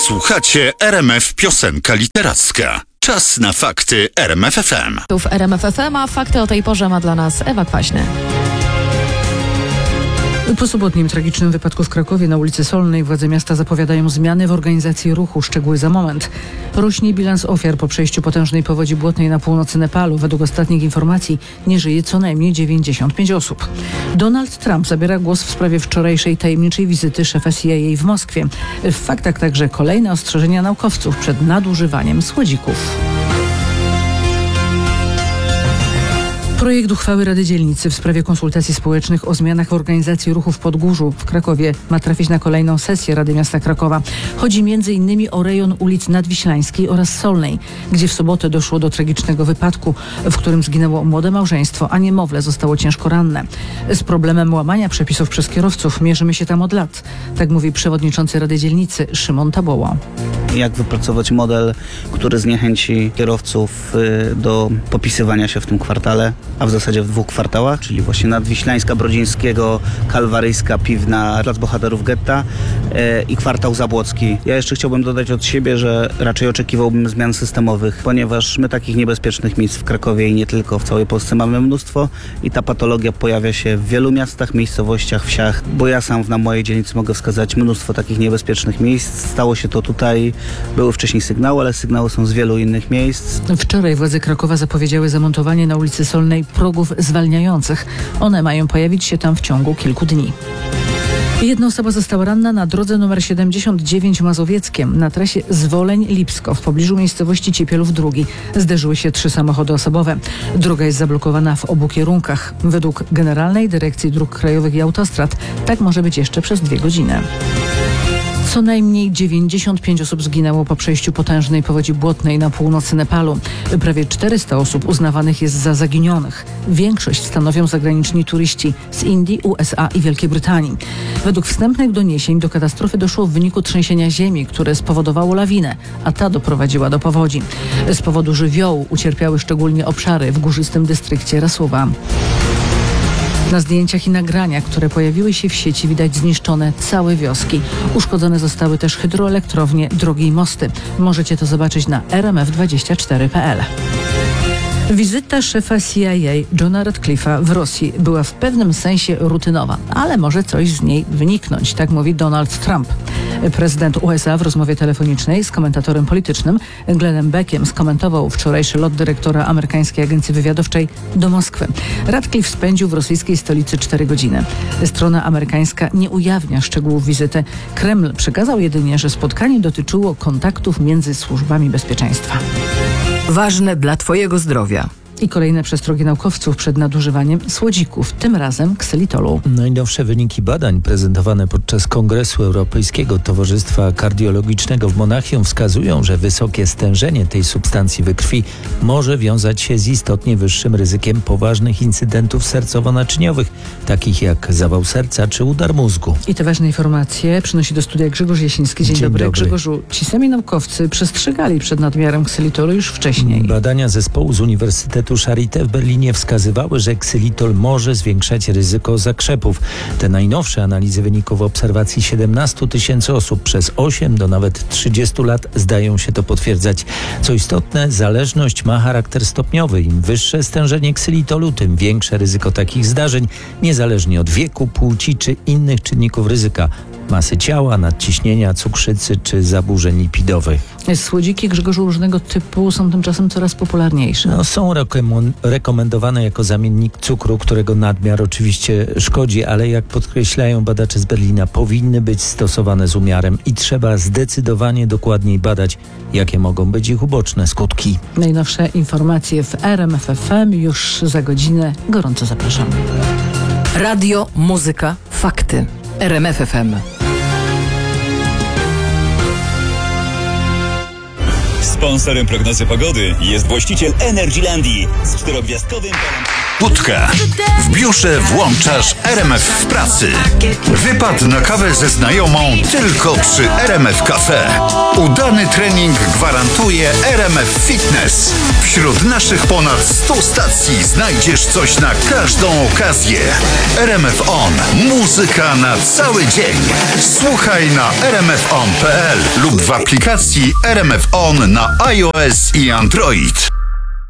Słuchacie RMF Piosenka Literacka. Czas na fakty RMF FM. Tu w RMF FM, a fakty o tej porze ma dla nas Ewa Kwaśny. Po sobotnim tragicznym wypadku w Krakowie na ulicy Solnej władze miasta zapowiadają zmiany w organizacji ruchu. Szczegóły za moment. Rośnie bilans ofiar po przejściu potężnej powodzi błotnej na północy Nepalu. Według ostatnich informacji nie żyje co najmniej 95 osób. Donald Trump zabiera głos w sprawie wczorajszej tajemniczej wizyty szefa CIA w Moskwie. W faktach także kolejne ostrzeżenia naukowców przed nadużywaniem słodzików. Projekt uchwały Rady Dzielnicy w sprawie konsultacji społecznych o zmianach w organizacji ruchu w Podgórzu w Krakowie ma trafić na kolejną sesję Rady Miasta Krakowa. Chodzi m.in. o rejon ulic Nadwiślańskiej oraz Solnej, gdzie w sobotę doszło do tragicznego wypadku, w którym zginęło młode małżeństwo, a niemowlę zostało ciężko ranne. Z problemem łamania przepisów przez kierowców mierzymy się tam od lat. Tak mówi przewodniczący Rady Dzielnicy Szymon Taboła. Jak wypracować model, który zniechęci kierowców do popisywania się w tym kwartale, a w zasadzie w 2 kwartałach, czyli właśnie Nadwiślańska, Brodzińskiego, Kalwaryjska, Piwna, Plac Bohaterów Getta i kwartał Zabłocki. Ja jeszcze chciałbym dodać od siebie, że raczej oczekiwałbym zmian systemowych, ponieważ my takich niebezpiecznych miejsc w Krakowie i nie tylko, w całej Polsce mamy mnóstwo i ta patologia pojawia się w wielu miastach, miejscowościach, wsiach, bo ja sam na mojej dzielnicy mogę wskazać mnóstwo takich niebezpiecznych miejsc. Stało się to tutaj, były wcześniej sygnały, ale sygnały są z wielu innych miejsc. Wczoraj władze Krakowa zapowiedziały zamontowanie na ulicy Solnej progów zwalniających. One mają pojawić się tam w ciągu kilku dni. Jedna osoba została ranna na drodze nr 79 Mazowieckiem na trasie Zwoleń-Lipsko w pobliżu miejscowości Ciepielów II. Zderzyły się 3 samochody osobowe. Droga jest zablokowana w obu kierunkach. Według Generalnej Dyrekcji Dróg Krajowych i Autostrad tak może być jeszcze przez 2 godziny. Co najmniej 95 osób zginęło po przejściu potężnej powodzi błotnej na północy Nepalu. Prawie 400 osób uznawanych jest za zaginionych. Większość stanowią zagraniczni turyści z Indii, USA i Wielkiej Brytanii. Według wstępnych doniesień do katastrofy doszło w wyniku trzęsienia ziemi, które spowodowało lawinę, a ta doprowadziła do powodzi. Z powodu żywiołu ucierpiały szczególnie obszary w górzystym dystrykcie Rasuwa. Na zdjęciach i nagraniach, które pojawiły się w sieci, widać zniszczone całe wioski. Uszkodzone zostały też hydroelektrownie, drogi i mosty. Możecie to zobaczyć na rmf24.pl. Wizyta szefa CIA Johna Ratcliffe'a w Rosji była w pewnym sensie rutynowa, ale może coś z niej wyniknąć, tak mówi Donald Trump. Prezydent USA w rozmowie telefonicznej z komentatorem politycznym Glennem Beckiem skomentował wczorajszy lot dyrektora amerykańskiej agencji wywiadowczej do Moskwy. Ratcliffe spędził w rosyjskiej stolicy 4 godziny. Strona amerykańska nie ujawnia szczegółów wizyty. Kreml przekazał jedynie, że spotkanie dotyczyło kontaktów między służbami bezpieczeństwa. Ważne dla Twojego zdrowia. I kolejne przestrogi naukowców przed nadużywaniem słodzików, tym razem ksylitolu. Najnowsze wyniki badań prezentowane podczas Kongresu Europejskiego Towarzystwa Kardiologicznego w Monachium wskazują, że wysokie stężenie tej substancji we krwi może wiązać się z istotnie wyższym ryzykiem poważnych incydentów sercowo-naczyniowych, takich jak zawał serca czy udar mózgu. I te ważne informacje przynosi do studia Grzegorz Jasiński. Dzień dobry. Grzegorzu, ci sami naukowcy przestrzegali przed nadmiarem ksylitolu już wcześniej. Badania zespołu z Uniwersytetu Charité w Berlinie wskazywały, że ksylitol może zwiększać ryzyko zakrzepów. Te najnowsze analizy wyników obserwacji 17 000 osób przez 8 do nawet 30 lat zdają się to potwierdzać. Co istotne, zależność ma charakter stopniowy. Im wyższe stężenie ksylitolu, tym większe ryzyko takich zdarzeń, niezależnie od wieku, płci czy innych czynników ryzyka, masy ciała, nadciśnienia, cukrzycy czy zaburzeń lipidowych. Słodziki, Grzegorzu, różnego typu są tymczasem coraz popularniejsze. Są rekomendowane jako zamiennik cukru, którego nadmiar oczywiście szkodzi, ale jak podkreślają badacze z Berlina, powinny być stosowane z umiarem i trzeba zdecydowanie dokładniej badać, jakie mogą być ich uboczne skutki. Najnowsze informacje w RMF FM już za godzinę. Gorąco zapraszam. Radio, muzyka, fakty. RMF FM. Sponsorem prognozy pogody jest właściciel Energylandii z 4-gwiazdkowym Budka. W biurze włączasz RMF w pracy. Wypad na kawę ze znajomą tylko przy RMF Cafe. Udany trening gwarantuje RMF Fitness. Wśród naszych ponad 100 stacji znajdziesz coś na każdą okazję. RMF On. Muzyka na cały dzień. Słuchaj na rmfon.pl lub w aplikacji RMF On na iOS i Android.